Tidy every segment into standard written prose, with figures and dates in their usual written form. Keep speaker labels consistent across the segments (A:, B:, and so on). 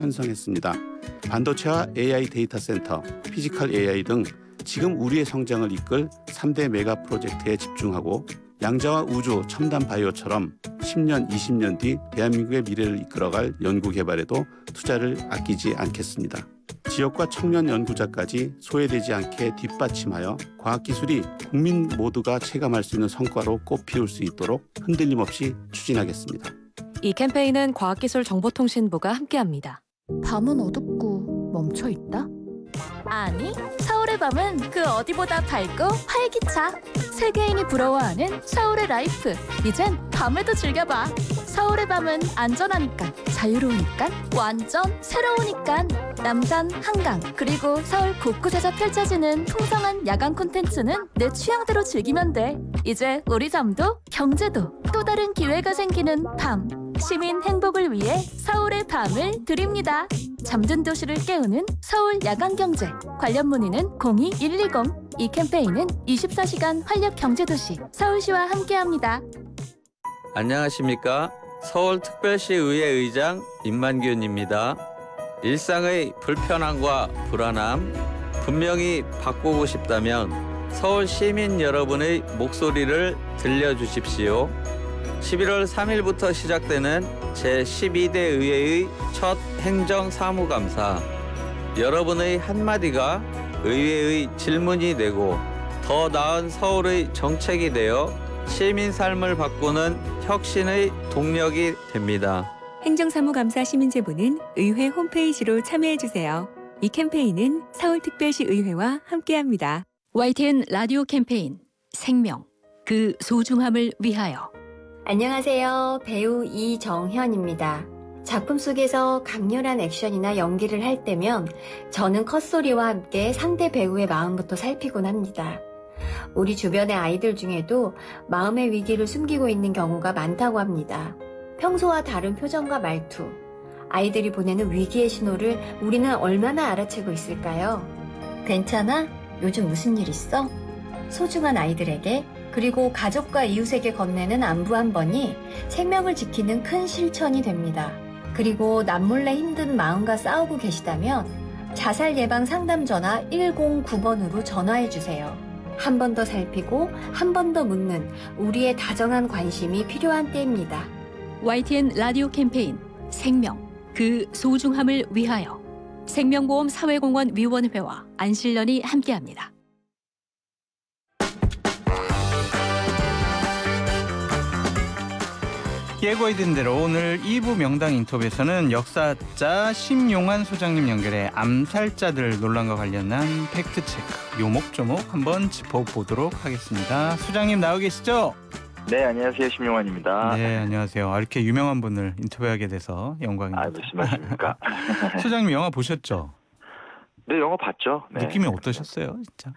A: 편성했습니다. 반도체와 AI 데이터 센터, 피지컬 AI 등 지금 우리의 성장을 이끌 3대 메가 프로젝트에 집중하고 양자와 우주, 첨단 바이오처럼 10년, 20년 뒤 대한민국의 미래를 이끌어갈 연구개발에도 투자를 아끼지 않겠습니다. 지역과 청년 연구자까지 소외되지 않게 뒷받침하여 과학기술이 국민 모두가 체감할 수 있는 성과로 꽃피울 수 있도록 흔들림 없이 추진하겠습니다.
B: 이 캠페인은 과학기술정보통신부가 함께합니다.
C: 밤은 어둡고 멈춰있다?
D: 아니, 서울의 밤은 그 어디보다 밝고 활기차. 세계인이 부러워하는 서울의 라이프. 이젠 밤에도 즐겨봐. 서울의 밤은 안전하니까, 자유로우니까, 완전 새로우니까. 남산, 한강, 그리고 서울 곳곳에서 펼쳐지는 풍성한 야간 콘텐츠는 내 취향대로 즐기면 돼. 이제 우리 잠도 경제도 또 다른 기회가 생기는 밤. 시민 행복을 위해 서울의 밤을 드립니다. 잠든 도시를 깨우는 서울 야간경제. 관련 문의는 02-120. 이 캠페인은 24시간 활력경제도시 서울시와 함께합니다.
E: 안녕하십니까? 서울특별시 의회 의장 임만균입니다. 일상의 불편함과 불안함 분명히 바꾸고 싶다면 서울 시민 여러분의 목소리를 들려주십시오. 11월 3일부터 시작되는 제12대 의회의 첫 행정사무감사. 여러분의 한마디가 의회의 질문이 되고 더 나은 서울의 정책이 되어 시민 삶을 바꾸는 혁신의 동력이 됩니다.
F: 행정사무감사 시민제보는 의회 홈페이지로 참여해주세요. 이 캠페인은 서울특별시 의회와 함께합니다.
B: YTN 라디오 캠페인 생명, 그 소중함을 위하여.
G: 안녕하세요. 배우 이정현입니다. 작품 속에서 강렬한 액션이나 연기를 할 때면 저는 컷소리와 함께 상대 배우의 마음부터 살피곤 합니다. 우리 주변의 아이들 중에도 마음의 위기를 숨기고 있는 경우가 많다고 합니다. 평소와 다른 표정과 말투, 아이들이 보내는 위기의 신호를 우리는 얼마나 알아채고 있을까요? 괜찮아? 요즘 무슨 일 있어? 소중한 아이들에게 그리고 가족과 이웃에게 건네는 안부 한 번이 생명을 지키는 큰 실천이 됩니다. 그리고 남몰래 힘든 마음과 싸우고 계시다면 자살 예방 상담 전화 109번으로 전화해 주세요. 한 번 더 살피고 한 번 더 묻는 우리의 다정한 관심이 필요한 때입니다.
B: YTN 라디오 캠페인 생명, 그 소중함을 위하여. 생명보험 사회공헌 위원회와 안실련이 함께합니다.
H: 예고해둔 대로 오늘 2부 명당 인터뷰에서는 역사자 심용환 소장님 연결해 암살자들 논란과 관련한 팩트체크 요목조목 한번 짚어보도록 하겠습니다. 소장님 나오 계시죠?
I: 네, 안녕하세요. 심용환입니다.
H: 네, 안녕하세요. 이렇게 유명한 분을 인터뷰하게 돼서 영광입니다.
I: 무슨 말씀입니까?
H: 소장님 영화 보셨죠?
I: 네, 영화 봤죠. 네.
H: 느낌이 어떠셨어요, 진짜?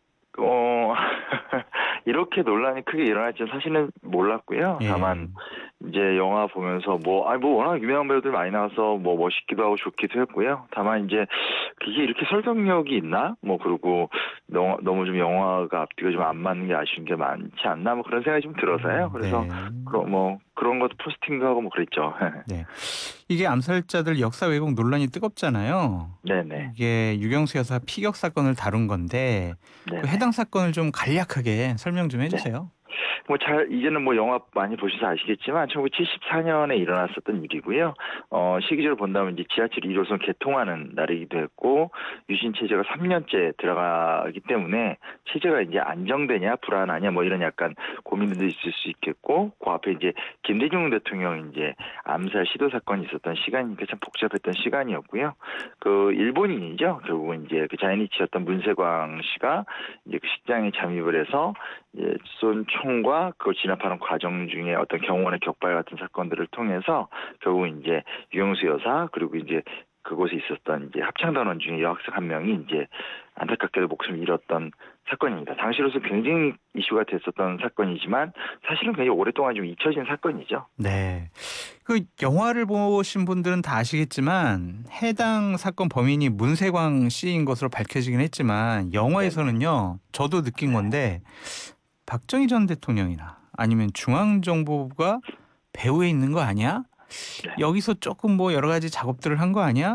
I: 이렇게 논란이 크게 일어날 줄 사실은 몰랐고요.
H: 예.
I: 다만 이제 영화 보면서 워낙 유명한 배우들 많이 나와서 멋있기도 하고 좋기도 했고요. 다만 이제 그게 이렇게 설득력이 있나? 그리고 너무 좀 영화가 앞뒤가 좀 안 맞는 게 아쉬운 게 많지 않나? 그런 생각이 좀 들어서요. 그래서
H: 네.
I: 그런 것도 포스팅도 하고 그랬죠.
H: 네. 이게 암살자들 역사 왜곡 논란이 뜨겁잖아요.
I: 네네.
H: 이게 유경수 여사 피격 사건을 다룬 건데 그 해당 사건을 좀 간략하게 설명 좀 해주세요.
I: 네. 이제는 영화 많이 보셔서 아시겠지만 1974년에 일어났었던 일이고요. 시기적으로 본다면 이제 지하철 1호선 개통하는 날이기도 했고 유신 체제가 3년째 들어가기 때문에 체제가 이제 안정되냐 불안하냐 이런 약간 고민도 있을 수 있겠고 그 앞에 이제 김대중 대통령 이제 암살 시도 사건이 있었던 시간이니까 참 복잡했던 시간이었고요. 그 일본인이죠. 결국은 이제 그 자이니치였던 문세광 씨가 이제 그 식장에 잠입을 해서 이제 쏜 총과 그걸 진압하는 과정 중에 어떤 경호원의 격발 같은 사건들을 통해서 결국은 이제 유경수 여사 그리고 이제 그곳에 있었던 이제 합창단원 중에 여학생 한 명이 이제 안타깝게도 목숨을 잃었던 사건입니다. 당시로서 굉장히 이슈가 됐었던 사건이지만 사실은 굉장히 오랫동안 좀 잊혀진 사건이죠.
H: 네. 그 영화를 보신 분들은 다 아시겠지만 해당 사건 범인이 문세광 씨인 것으로 밝혀지긴 했지만 영화에서는요. 저도 느낀 건데 박정희 전 대통령이나 아니면 중앙정보부가 배후에 있는 거 아니야? 여기서 조금 여러 가지 작업들을 한 거 아니야?